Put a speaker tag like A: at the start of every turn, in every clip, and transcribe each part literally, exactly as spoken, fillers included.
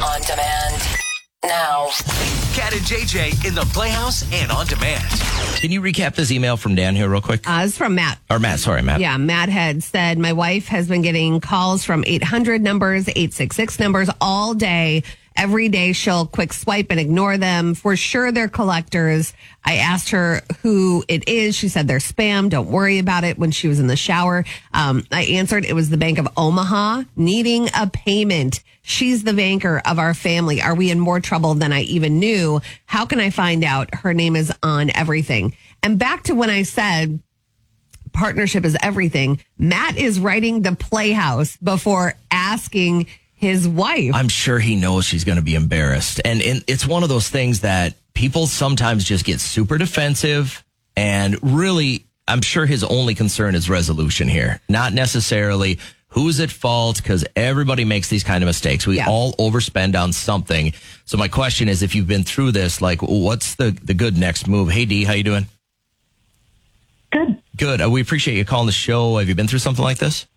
A: On demand. Now.
B: Cat and J J in the Playhouse and on demand.
C: Can you recap this email from Dan here real quick?
D: Uh, it's from Matt.
C: Or Matt, sorry, Matt.
D: Yeah, Matt had said, my wife has been getting calls from eight hundred numbers, eight six six numbers all day. Every day she'll quick swipe and ignore them. For sure they're collectors. I asked her who it is. She said they're spam. Don't worry about it when she was in the shower. Um, I answered it was the Bank of Omaha needing a payment. She's the banker of our family. Are we in more trouble than I even knew? How can I find out? Her name is on everything. And back to when I said partnership is everything. Matt is writing the Playhouse before asking his wife.
C: I'm sure he knows she's going to be embarrassed. And, and it's one of those things that people sometimes just get super defensive. And really, I'm sure his only concern is resolution here, not necessarily who's at fault, because everybody makes these kind of mistakes. We
D: Yeah.
C: all overspend on something. So my question is, if you've been through this, like, what's the, the good next move? Hey, Dee, how you doing?
E: Good.
C: Good. Uh, we appreciate you calling the show. Have you been through something like this?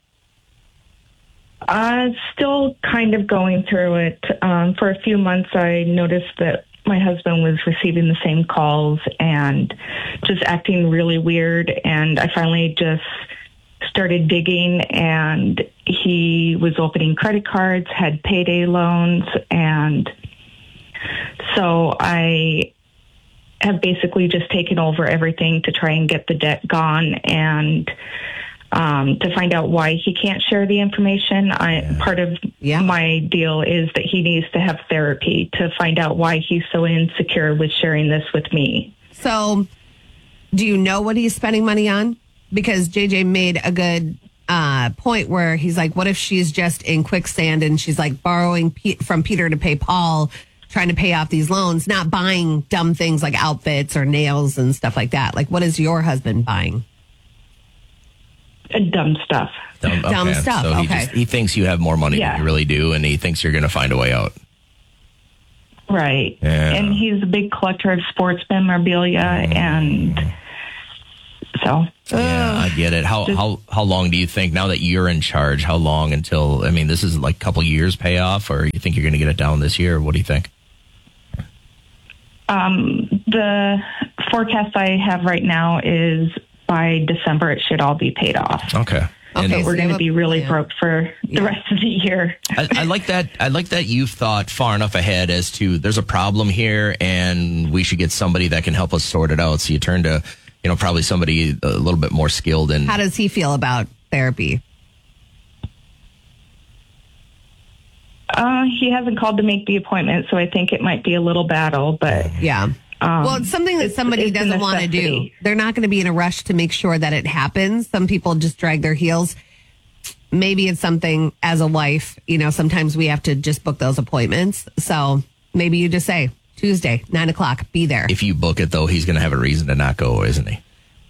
E: Uh, still kind of going through it. Um, for a few months, I noticed that my husband was receiving the same calls and just acting really weird. And I finally just started digging, and he was opening credit cards, had payday loans. And so I have basically just taken over everything to try and get the debt gone, and Um, to find out why he can't share the information. I,
C: Yeah.
E: Part of
D: Yeah.
E: my deal is that he needs to have therapy to find out why he's so insecure with sharing this with me.
D: So, do you know what he's spending money on? Because J J made a good uh, point where he's like, what if she's just in quicksand and she's like borrowing P- from Peter to pay Paul, trying to pay off these loans, not buying dumb things like outfits or nails and stuff like that. Like, what is your husband buying?
E: Uh, dumb stuff.
C: Dumb,
D: Dumb stuff,
C: So he,
D: okay.
C: just, he thinks you have more money
E: Yeah.
C: than you really do, and he thinks you're going to find a way out.
E: Right.
C: Yeah.
E: And he's a big collector of sports memorabilia, and so.
C: Yeah, I get it. How
E: Just-
C: how how long do you think, now that you're in charge, how long until, I mean, this is like a couple years payoff, or you think you're going to get it down this year? What do you think?
E: Um, the forecast I have right now is by December it should all be paid off.
C: Okay. And
D: Okay,
E: We're
D: so
E: going
D: you
E: to
D: have
E: be
D: a
E: really
D: plan.
E: broke for the
D: Yeah.
E: rest of the year.
C: I, I like that. I like that you've thought far enough ahead as to there's a problem here and we should get somebody that can help us sort it out. So you turn to, you know, probably somebody a little bit more skilled in.
D: How does he feel about therapy?
E: Uh, he hasn't called to make the appointment, so I think it might be a little battle, but
D: Yeah.
E: Um,
D: well, it's something that
E: it's-
D: somebody
E: it's a
D: doesn't want to do.
E: necessity.
D: They're not going to be in a rush to make sure that it happens. Some people just drag their heels. Maybe it's something as a wife, you know, sometimes we have to just book those appointments. So maybe you just say Tuesday, nine o'clock, be there.
C: If you book it, though, he's going to have a reason to not go, isn't he?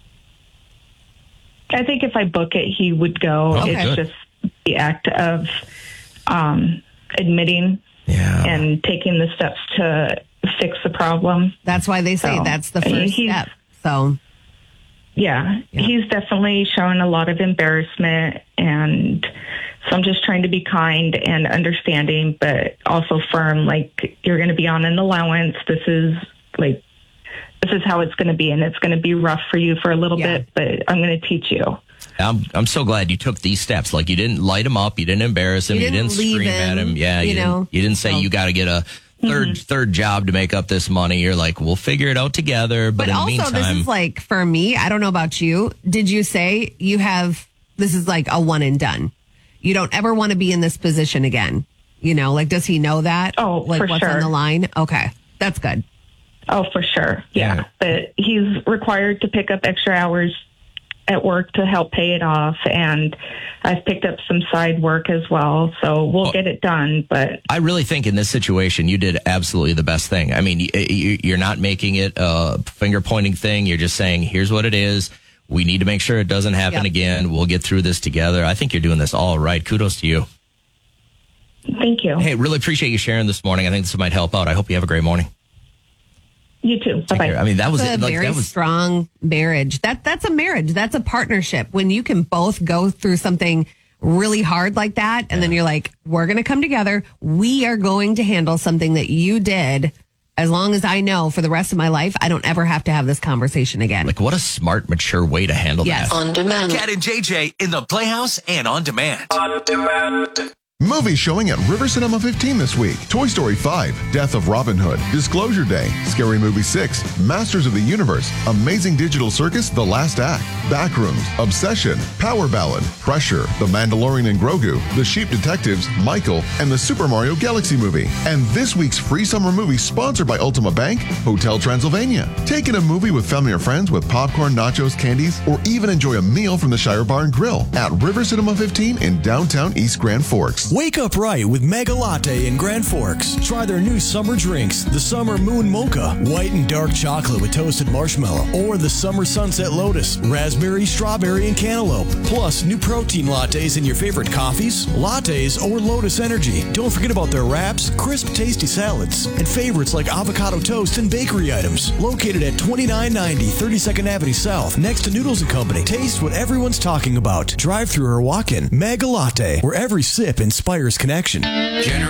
E: I think if I book it, he would go.
C: Okay,
E: it's
C: good.
E: just the act of um, admitting
C: Yeah.
E: and taking the steps to fix the problem.
D: That's why they say
E: So,
D: that's the
E: I mean,
D: first
E: he's-
D: step. So
E: Yeah,
D: Yeah.
E: he's definitely shown a lot of embarrassment, and so I'm just trying to be kind and understanding, but also firm. Like, you're going to be on an allowance. This is like, this is how it's going to be, and it's going to be rough for you for a little
D: Yeah.
E: bit, but I'm going to teach you.
C: I'm I'm so glad you took these steps. Like, you didn't light him up, you didn't embarrass him,
D: You
C: you
D: didn't
C: didn't,
D: leave
C: scream
D: him,
C: at him. Yeah,
D: you
C: you,
D: know?
C: didn't, you didn't say
D: So-
C: you got to get a third
E: Mm-hmm.
C: third job to make up this money. You're like, we'll figure it out together. But,
D: But
C: in the
D: also,
C: meantime,
D: this is like, for me, I don't know about you. Did you say you have, this is like a one and done? You don't ever want to be in this position again. You know, like, does he know that?
E: Oh,
D: like
E: for
D: what's on
E: sure.
D: the line? Okay. That's good.
E: Oh, for sure. Yeah.
C: Yeah.
E: But he's required to pick up extra hours at work to help pay it off. And I've picked up some side work as well. So we'll
C: Well-
E: get it done. But
C: I really think in this situation, you did absolutely the best thing. I mean, y- y- you're not making it a finger pointing thing. You're just saying, here's what it is. We need to make sure it doesn't happen
D: Yep.
C: again. We'll get through this together. I think you're doing this all right. Kudos to you.
E: thank you.
C: Hey, really appreciate you sharing this morning. I think this might help out. I hope you have a great morning.
E: You too. Bye
C: Take care.
E: bye.
C: I mean, that was
D: It's a
C: it. Like,
D: very
C: that was
D: strong marriage. That that's a marriage. That's a partnership. When you can both go through something really hard like that. And then you're like, we're going to come together. We are going to handle something that you did. As long as I know for the rest of my life, I don't ever have to have this conversation again.
C: Like, what a smart, mature way to handle
D: Yes.
C: that.
A: On demand.
B: Cat and J J in the Playhouse and on demand.
F: Movie showing at River Cinema fifteen this week. Toy Story five, Death of Robin Hood, Disclosure Day, Scary Movie six, Masters of the Universe, Amazing Digital Circus, The Last Act, Backrooms, Obsession, Power Ballad, Pressure, The Mandalorian and Grogu, The Sheep Detectives, Michael, and the Super Mario Galaxy movie. And this week's free summer movie sponsored by Ultima Bank, Hotel Transylvania. Take in a movie with family or friends with popcorn, nachos, candies, or even enjoy a meal from the Shire Bar and Grill at River Cinema fifteen in downtown East Grand Forks.
G: Wake up right with Mega Latte in Grand Forks. Try their new summer drinks, the Summer Moon Mocha, white and dark chocolate with toasted marshmallow, or the Summer Sunset Lotus, raspberry, strawberry, and cantaloupe. Plus, new protein lattes in your favorite coffees, lattes, or Lotus Energy. Don't forget about their wraps, crisp, tasty salads, and favorites like avocado toast and bakery items. Located at twenty-nine ninety thirty-second Avenue South, next to Noodles and Company. Taste what everyone's talking about. Drive through or walk in. Mega Latte, where every sip inspires connection.
B: Generation